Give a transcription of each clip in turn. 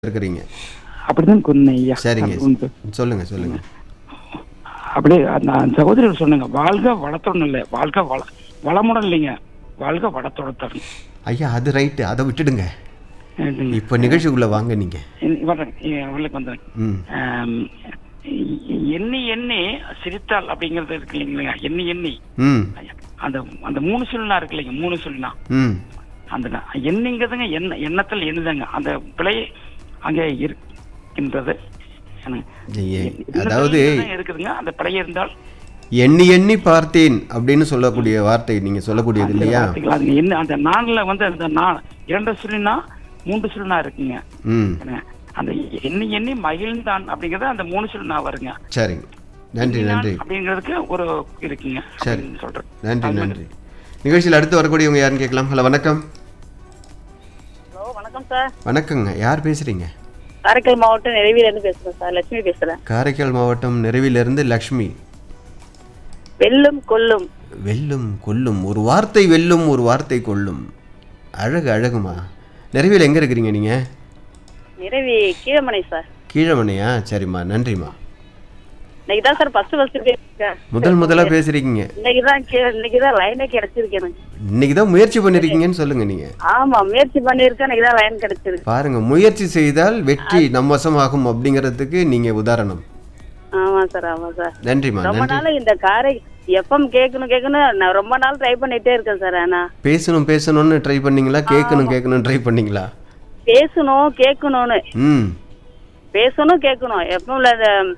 இருக்கிறீங்க. அப்படிதான் சொன்னேன் ஐயா. சரிங்க. அது உண்டு. சொல்லுங்க சொல்லுங்க. அப்படியே அந்த சகோதரர் சொன்னாங்க, வாழ்க வளத்துடன் இல்லை, வாழ்க வளமுடன் இல்லைங்க, வாழ்க வளத்துடன். ஐயா அது ரைட்டு, அதை விட்டுடுங்க. இப்போ நிகழ்ச்சிக்குள்ள வாங்க நீங்க. உள்ளக்கு வந்தேன். ம் எண்ணி எண்ணி சிரித்தால் அப்படிங்கிறது இருக்கு இல்லைங்களா, எண்ணி எண்ணி ம் அந்த அந்த 3 சொல்லுனா இருக்கு இல்லைங்க, 3 சொல்லுனா ம் அந்த எண்ணிங்கிறதுங்க எண்ணத்தில் எண்ணுதாங்க, அந்த பிழை அங்கே இருக்கின்றது. அதாவது இருக்குதுங்க அந்த பிழை இருந்தால் எண்ணி எண்ணி பார்த்தேன் அப்படின்னு சொல்லக்கூடிய வார்த்தை நீங்க சொல்லக்கூடியது இல்லையா? என்ன அந்த நான்ல வந்து அந்த 2 சொல்லுனா 3 சொல்லுனா இருக்குங்க. ம் அந்த எண்ணி எண்ணி மகிழ்ந்தான் அப்படிங்கறது அந்த 3 சொல்லுனா வருங்க. சரிங்க. நன்றி நன்றி அப்படிங்கிறதுக்கு ஒரு இருக்குங்க. சரி சொல்றேன். நன்றி நன்றி. நிகழ்ச்சியில் அடுத்து வரக்கூடியவங்க யாருன்னு கேட்கலாம். ஹலோ வணக்கம். ஹலோ வணக்கம் சார். வணக்கங்க. யார் பேசுறீங்க? காரைக்கால் மாவட்டம் நிறைவிலிருந்து பேசுறேன் சார். லட்சுமி பேசுறேன். காரைக்கால் மாவட்டம் நிறைவிலிருந்து லக்ஷ்மி. வெல்லும் கொல்லும். வெல்லும் கொல்லும், ஒரு வார்த்தை வெல்லும் ஒரு வார்த்தை கொல்லும். அழகு அழகுமா. நிறைவில் எங்க இருக்கிறீங்க நீங்க? நிறைவி கீழமனை சார். கீழமனையா? சரிம்மா நன்றிம்மா. இன்னைக்கு தான் சார் ஃபர்ஸ்ட் பேசுறேன். முதலா பேசுறீங்க. இன்னைக்கு தான் லைனே கிடைச்சிருக்கு. இன்னைக்கு தான் முயற்சி பண்ணிருக்கீங்கன்னு சொல்லுங்க நீங்க. ஆமா முயற்சி பண்ணிருக்கேன், இன்னைக்கு தான் லைன் கிடைச்சிருக்கு. பாருங்க, முயற்சி செய்தால் வெற்றி நம் வசமாகும் அப்படிங்கிறதுக்கு நீங்க உதாரணம். ஆமா சார் ஆமா சார். நன்றிம்மா. ரொம்ப நாள் இந்த காரை எஃப்எம் கேட்கணும் நான் ரொம்ப நாள் ட்ரை பண்ணிட்டே இருக்கேன் சார். ஆனா பேசணும்னு ட்ரை பண்ணீங்களா? கேட்கணும் ட்ரை பண்ணீங்களா? பேசணும் கேட்கணும்னு. பேசணும் கேட்கணும். எஃப்எம்ல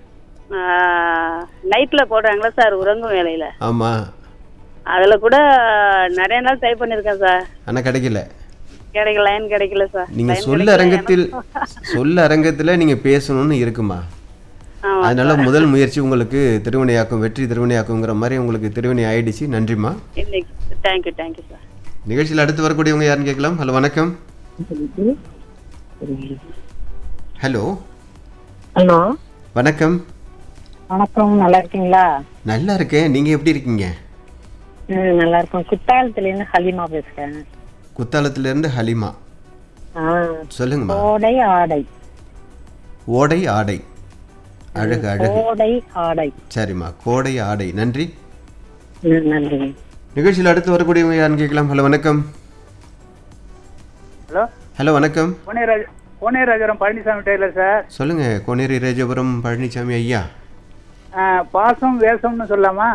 நைட்ல போடுறாங்களா சார் உறங்கும் வேலையில? ஆமா, அதுல கூட நிறைய நாள் ட்ரை பண்ணிருக்கேன் சார். ஆனா கிடைக்கல லைன் கிடைக்கல சார். நீங்க சொல்ல அரங்கத்துல நீங்க பேசணும்னு இருக்குமா? அதனால முதல் முயற்சி உங்களுக்கு திருவினையாக்கும், வெற்றி திருவினையாக்குங்கிற மாதிரி உங்களுக்கு திருவினை ஆயிடுச்சு. நன்றிம்மா. Thank you sir. நிகழ்ச்சியில் அடுத்து வரக்கூடியவங்க யாருன்னு கேட்கலாம். ஹலோ வணக்கம். ஹலோ ஹலோ வணக்கம். வணக்கம். நல்லா இருக்கீங்களா? நல்லா இருக்கேன். நீங்க எப்படி இருக்கீங்க? நல்லா இருக்கும். குத்தாலத்துல இருந்து ஹலிமா பேசுறேன். குத்தாலத்துல இருந்து ஹலிமா. சொல்லுங்கம்மா. கோடை ஆடை. ஓடை ஆடை. அழகு அழகு. கோடை ஆடை. சரிம்மா, கோடை ஆடை. நன்றி. நன்றி. நிகழ்ச்சியில் அடுத்து வரக்கூடியவங்க யாருன்னு கேட்கலாம். ஹலோ வணக்கம். ஹலோ ஹலோ வணக்கம். கோனேராஜபுரம் பழனிசாமி டெய்லர் சார். சொல்லுங்க. கோனேரி ராஜபுரம் பழனிசாமி ஐயா. பாசம் வேஷம்னு சொல்லலாமா?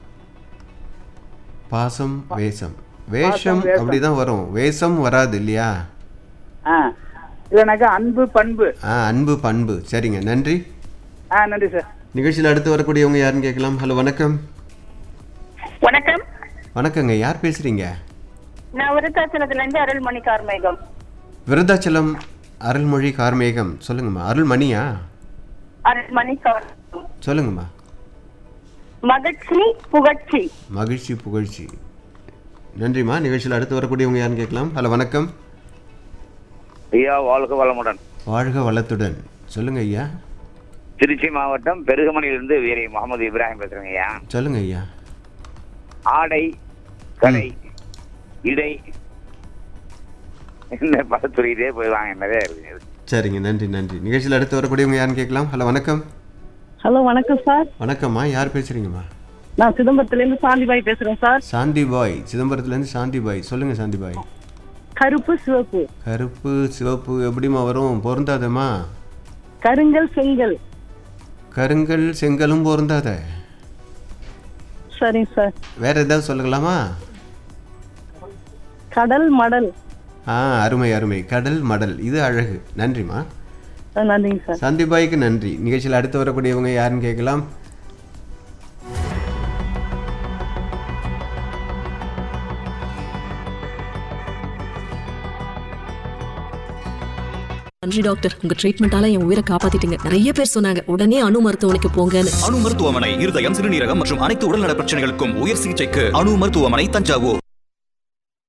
பாசம் வேஷம். வேஷம் அப்படிதான் வரும், வேஷம் வராது இல்லையா? இல்லைனாக்கா அன்பு பண்பு. அன்பு பண்பு. சரிங்க, நன்றி. நன்றி சார். நிகழ்ச்சியில் அடுத்து வரக்கூடியவங்க யாருன்னு கேட்கலாம். ஹலோ வணக்கம். வணக்கம். வணக்கங்க. யார் பேசுறீங்க? நான் விருத்தாச்சலத்துல இருந்து அருள்மணி கார்மேகம். விருத்தாச்சலம் அருள்மொழி கார்மேகம். சொல்லுங்கம்மா. அருள்மணியா? அருள்மணி கார்மேகம். சொல்லுங்கம்மா. மகிழ்ச்சி புகழ்ச்சி. மகிழ்ச்சி புகழ்ச்சி. நன்றிம்மா. நிகழ்ச்சியில் அடுத்து வரக்கூடியவங்க யாருன்னு கேட்கலாம். ஹலோ வணக்கம். ஐயா வாழ்க வளமுடன். வாழ்க வளத்துடன். சொல்லுங்க ஐயா. திருச்சி மாவட்டம் பெருகமணியிலிருந்து வீரி முகமது இப்ராஹிம் பேசுறேங்க ஐயா. சொல்லுங்க ஐயா. ஆடை கடை இடை இந்த பதத்துறையிலே போயிடுவாங்க, நிறைய இருக்கு. சரிங்க, நன்றி நன்றி. நிகழ்ச்சியில் அடுத்து வரக்கூடியவங்க யாருன்னு கேட்கலாம். ஹலோ வணக்கம். ஹலோ வணக்கம் சார். வணக்கம்மா. யார் பேசுறீங்கம்மா? நான் சிதம்பரத்துல இருந்து சாந்திபாய் பேசுறேன் சார். சாந்திபாய். சிதம்பரத்துல இருந்து சாந்திபாய். சொல்லுங்க சாந்திபாய். கருப்பு சிவப்பு. கருப்பு சிவப்பு எப்படிமா வரும்? பொருந்தாதம்மா. கருங்கல் செங்கல். கருங்கல் செங்கலும் பொருந்தாத. சரிங்க சார். வேற ஏதாவது சொல்லலாமா? கடல் மடல். அருமை அருமை. கடல் மடல். இது அழகு. நன்றிம்மா. நன்றிங்க சார். சாந்திபாய்க்கு நன்றி. நிகழ்ச்சியில் அடுத்து வரக்கூடியவங்க யாருன்னு கேட்கலாம். நன்றி டாக்டர், உங்க ட்ரீட்மெண்டால என் உயிரை காப்பாத்திட்டீங்க. நிறைய பேர் சொன்னாங்க உடனே அணு மருத்துவமனைக்கு போங்கன்னு. அணு மருத்துவமனை இருதயம், சிறுநீரகம் மற்றும் அனைத்து உடல்நல பிரச்சனைகளுக்கும் உயர் சிகிச்சைக்கு அணு மருத்துவமனை, தஞ்சாவூர்.